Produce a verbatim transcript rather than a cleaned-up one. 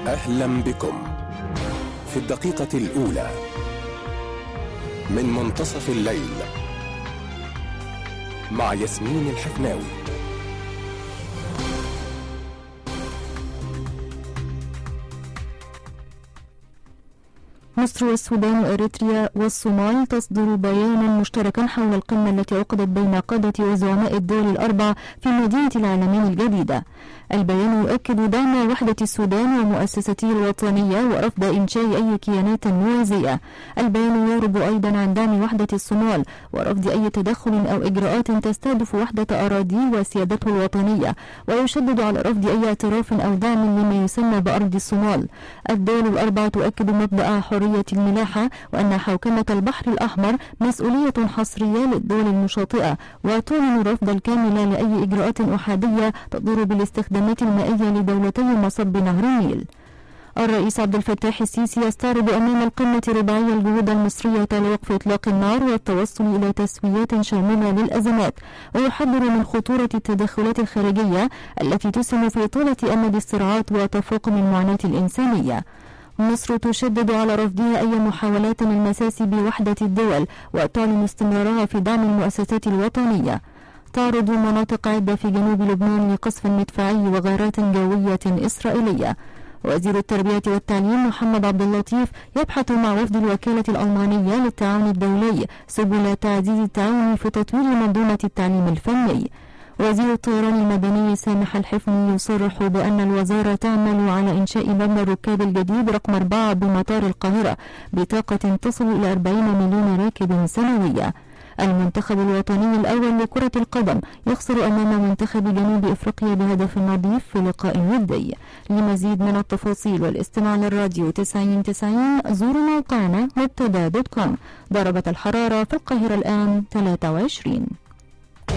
أهلا بكم في الدقيقة الأولى من منتصف الليل مع ياسمين الحفناوي. مصر والسودان وإريتريا والصومال تصدر بيانا مشتركا حول القمة التي عقدت بين قادة وزعماء الدول الأربع في مدينة العالمين الجديدة. البيان يؤكد دعم وحدة السودان ومؤسساته الوطنية ورفض إنشاء أي كيانات موازية. البيان يغرب أيضا عن دعم وحدة الصومال ورفض أي تدخل أو إجراءات تستهدف وحدة أراضيه وسيادته الوطنية، ويشدد على رفض أي اعتراف أو دعم لما يسمى بأرض الصومال. الدول الأربع تؤكد مبدأ حرية الملاحة، وأن حوكمة البحر الأحمر مسؤولية حصرية للدول المشاطئة، وتعلن الرفض الكامل لأي إجراءات أحادية تضر بالاستخدامات المائية لدولتي مصب نهر النيل. الرئيس عبد الفتاح السيسي يستعرض أمام القمة الرباعية الجهود المصرية لوقف إطلاق النار والتوصل إلى تسويات شاملة للأزمات، ويحذر من خطورة التدخلات الخارجية التي تسهم في إطالة أمد الصراعات وتفاقم المعاناة الإنسانية. مصر تشدد على رفضها أي محاولات للمساس بوحدة الدول، وتعلن استمرارها في دعم المؤسسات الوطنية. تعرض مناطق عدة في جنوب لبنان لقصف مدفعي وغارات جوية إسرائيلية. وزير التربية والتعليم محمد عبد اللطيف يبحث مع وفد الوكالة الألمانية للتعاون الدولي سبل تعزيز التعاون في تطوير منظومة التعليم الفني. وزير الطيران المدني سامح الحفني يصرح بأن الوزارة تعمل على إنشاء مبنى الركاب الجديد رقم أربعة بمطار القاهرة بطاقة تصل إلى أربعين مليون راكب سنويا. المنتخب الوطني الأول لكرة القدم يخسر أمام منتخب جنوب إفريقيا بهدف نظيف في لقاء ودي. لمزيد من التفاصيل والاستماع للراديو تسعين تسعين زوروا موقعنا مبتدا دوت كوم. ضربت الحرارة في القاهرة الآن ثلاثة وعشرين.